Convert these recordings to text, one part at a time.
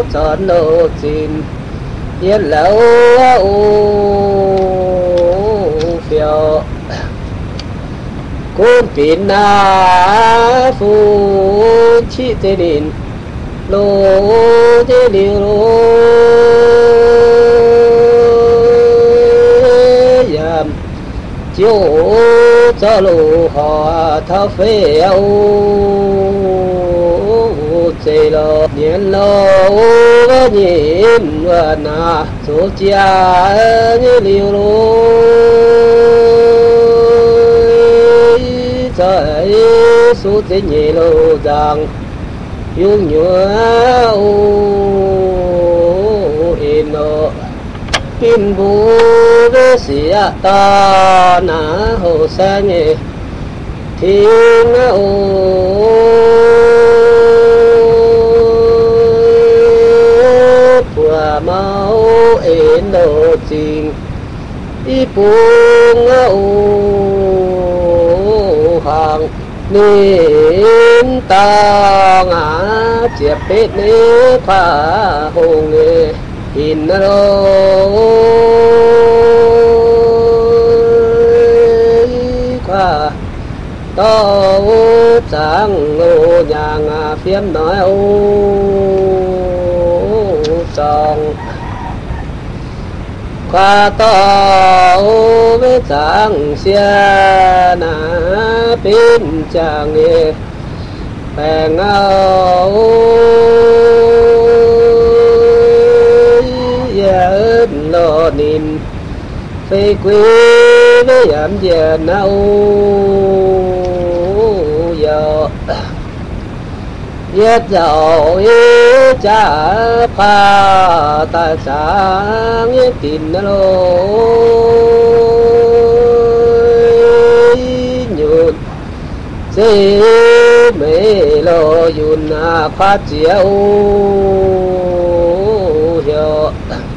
chọn lộ trình yên lâu phiêu côn tín na phu chi tê đình lô tê điều lô yam chiếu cho lô họ thao phê chế lo nhiên lo nhìn và na số chia như liều lô trời số thế nhẹ lô rằng yung nhớ in lo pin bu về xía ta na hồ sa nhẹ thiên mau in đồ trình y buông hàng nên ta ngã chẹp hết nế pha hồng nế in lô qua to sáng ngô nhà ngà phiếm nói song qua to với sáng xe na bên chàng nghề bèn áo yên lo nín phê quý với giảm giờ nâu giờ yết dạo yết cha pha ta sáng yết tin lô nhụt dê mê lô yun phát chiếu hiểu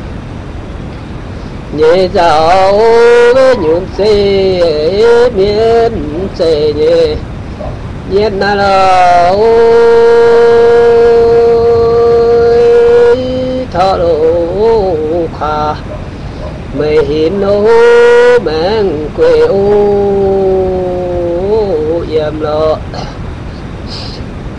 nhẹ dạo với nhụt dê miên dê nhẹ nhiệt na lo thọ lô kha mày hin nô mang quê ô yam lo